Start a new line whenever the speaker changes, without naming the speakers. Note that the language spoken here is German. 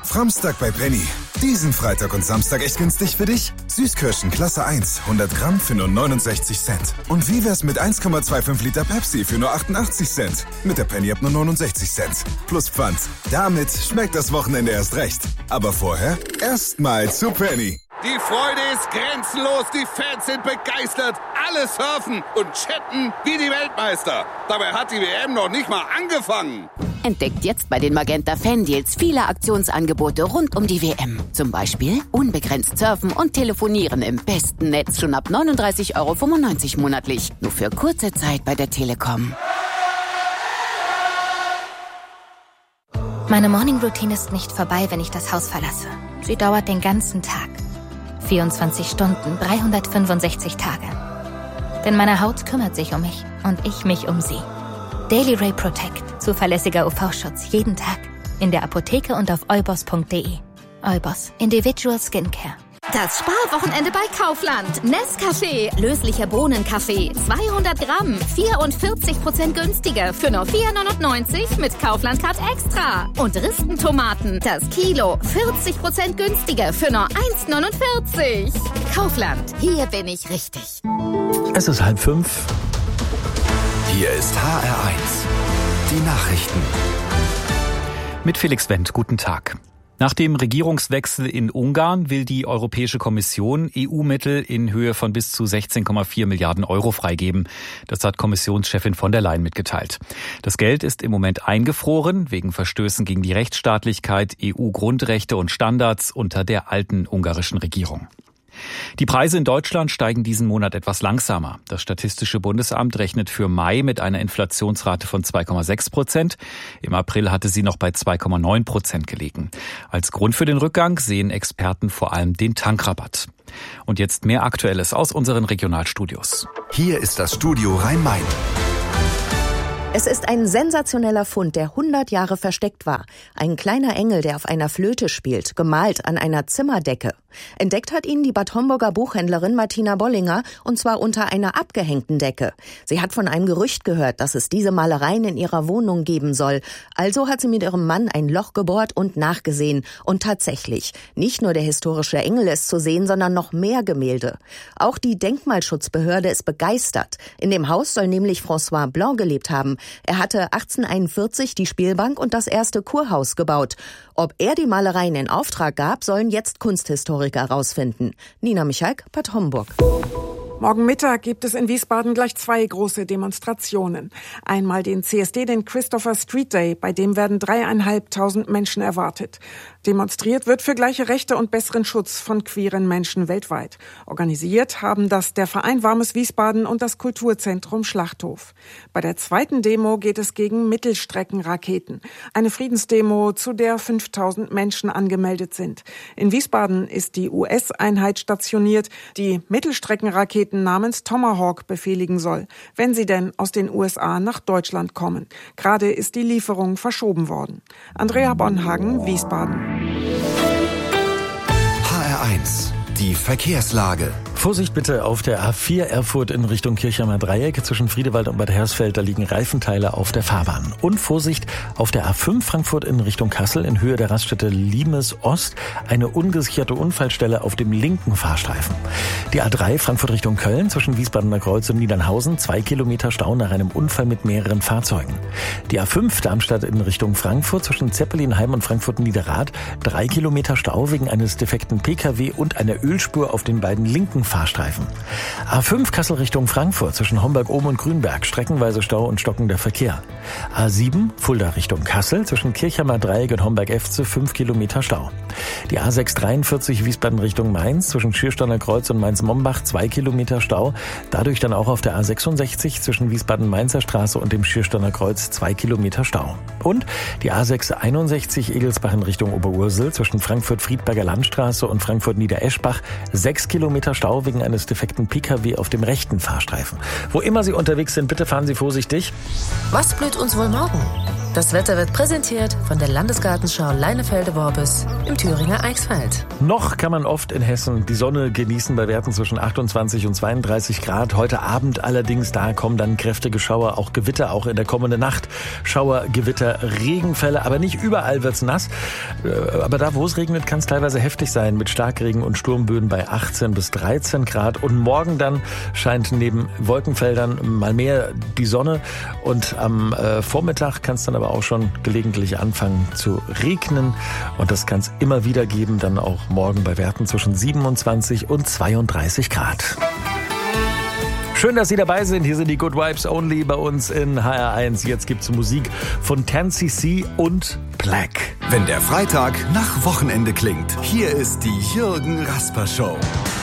Samstag bei Penny. Diesen Freitag und Samstag echt günstig für dich? Süßkirschen Klasse 1, 100 Gramm für nur 69 Cent. Und wie wär's mit 1,25 Liter Pepsi für nur 88 Cent? Mit der Penny ab nur 69 Cent. Plus Pfand. Damit schmeckt das Wochenende erst recht. Aber vorher erstmal zu Penny.
Die Freude ist grenzenlos, die Fans sind begeistert, alle surfen und chatten wie die Weltmeister. Dabei hat die WM noch nicht mal angefangen.
Entdeckt jetzt bei den Magenta Fan-Deals viele Aktionsangebote rund um die WM. Zum Beispiel unbegrenzt surfen und telefonieren im besten Netz schon ab 39,95 € monatlich. Nur für kurze Zeit bei der Telekom.
Meine Morning-Routine ist nicht vorbei, wenn ich das Haus verlasse. Sie dauert den ganzen Tag. 24 Stunden, 365 Tage. Denn meine Haut kümmert sich um mich und ich mich um sie. Daily Ray Protect. Zuverlässiger UV-Schutz jeden Tag. In der Apotheke und auf eubos.de. Eubos. Individual Skincare.
Das Sparwochenende bei Kaufland. Nescafé, löslicher Bohnenkaffee, 200 Gramm, 44% günstiger für nur 4,99 mit Kaufland Card Extra. Und Ristentomaten, das Kilo, 40% günstiger für nur 1,49. Kaufland, hier bin ich richtig.
Es ist 4:30.
Hier ist HR1, die Nachrichten.
Mit Felix Wendt, guten Tag. Nach dem Regierungswechsel in Ungarn will die Europäische Kommission EU-Mittel in Höhe von bis zu 16,4 Milliarden € freigeben. Das hat Kommissionschefin von der Leyen mitgeteilt. Das Geld ist im Moment eingefroren, wegen Verstößen gegen die Rechtsstaatlichkeit, EU-Grundrechte und Standards unter der alten ungarischen Regierung. Die Preise in Deutschland steigen diesen Monat etwas langsamer. Das Statistische Bundesamt rechnet für Mai mit einer Inflationsrate von 2,6%. Im April hatte sie noch bei 2,9% gelegen. Als Grund für den Rückgang sehen Experten vor allem den Tankrabatt. Und jetzt mehr Aktuelles aus unseren Regionalstudios.
Hier ist das Studio Rhein-Main.
Es ist ein sensationeller Fund, der 100 Jahre versteckt war. Ein kleiner Engel, der auf einer Flöte spielt, gemalt an einer Zimmerdecke. Entdeckt hat ihn die Bad Homburger Buchhändlerin Martina Bollinger, und zwar unter einer abgehängten Decke. Sie hat von einem Gerücht gehört, dass es diese Malereien in ihrer Wohnung geben soll. Also hat sie mit ihrem Mann ein Loch gebohrt und nachgesehen. Und tatsächlich, nicht nur der historische Engel ist zu sehen, sondern noch mehr Gemälde. Auch die Denkmalschutzbehörde ist begeistert. In dem Haus soll nämlich François Blanc gelebt haben. Er hatte 1841 die Spielbank und das erste Kurhaus gebaut. Ob er die Malereien in Auftrag gab, sollen jetzt Kunsthistoriker herausfinden. Nina Michalk, Bad Homburg.
Morgen Mittag gibt es in Wiesbaden gleich 2 große Demonstrationen. Einmal den CSD, den Christopher Street Day, bei dem werden 3.500 Menschen erwartet. Demonstriert wird für gleiche Rechte und besseren Schutz von queeren Menschen weltweit. Organisiert haben das der Verein Warmes Wiesbaden und das Kulturzentrum Schlachthof. Bei der zweiten Demo geht es gegen Mittelstreckenraketen. Eine Friedensdemo, zu der 5.000 Menschen angemeldet sind. In Wiesbaden ist die US-Einheit stationiert, die Mittelstreckenraketen namens Tomahawk befehligen soll, wenn sie denn aus den USA nach Deutschland kommen. Gerade ist die Lieferung verschoben worden. Andrea Bonhagen, Wiesbaden.
HR1, die Verkehrslage.
Vorsicht bitte auf der A4 Erfurt in Richtung Kirchheimer Dreieck. Zwischen Friedewald und Bad Hersfeld, da liegen Reifenteile auf der Fahrbahn. Und Vorsicht auf der A5 Frankfurt in Richtung Kassel in Höhe der Raststätte Limes Ost. Eine ungesicherte Unfallstelle auf dem linken Fahrstreifen. Die A3 Frankfurt Richtung Köln zwischen Wiesbadener Kreuz und Niedernhausen. 2 Kilometer Stau nach einem Unfall mit mehreren Fahrzeugen. Die A5 Darmstadt in Richtung Frankfurt zwischen Zeppelinheim und Frankfurt-Niederrad. 3 Kilometer Stau wegen eines defekten Pkw und einer Ölspur auf den beiden linken Fahrstreifen. A5 Kassel Richtung Frankfurt zwischen Homberg-Ohm und Grünberg, streckenweise Stau und stockender Verkehr. A7 Fulda Richtung Kassel zwischen Kirchheimer Dreieck und Homberg-Efze 5 Kilometer Stau. Die A6 43 Wiesbaden Richtung Mainz zwischen Schiersteiner Kreuz und Mainz-Mombach 2 Kilometer Stau. Dadurch dann auch auf der A66 zwischen Wiesbaden-Mainzer Straße und dem Schiersteiner Kreuz 2 Kilometer Stau. Und die A6 61 Egelsbach in Richtung Oberursel zwischen Frankfurt-Friedberger Landstraße und Frankfurt-Niedereschbach 6 Kilometer Stau wegen eines defekten Pkw auf dem rechten Fahrstreifen. Wo immer Sie unterwegs sind, bitte fahren Sie vorsichtig.
Was blüht uns wohl morgen? Das Wetter wird präsentiert von der Landesgartenschau Leinefelde-Worbis im Thüringer Eichsfeld.
Noch kann man oft in Hessen die Sonne genießen bei Werten zwischen 28 und 32 Grad. Heute Abend allerdings, da kommen dann kräftige Schauer, auch Gewitter, auch in der kommenden Nacht. Schauer, Gewitter, Regenfälle, aber nicht überall wird's nass. Aber da, wo es regnet, kann es teilweise heftig sein mit Starkregen und Sturmböen bei 18 bis 13 Grad. Und morgen dann scheint neben Wolkenfeldern mal mehr die Sonne. Und am Vormittag kann es dann aber auch schon gelegentlich anfangen zu regnen. Und das kann es immer wieder geben, dann auch morgen bei Werten zwischen 27 und 32 Grad. Schön, dass Sie dabei sind. Hier sind die Good Vibes Only bei uns in HR1. Jetzt gibt's Musik von 10cc und Black.
Wenn der Freitag nach Wochenende klingt, hier ist die Jürgen Rasper Show.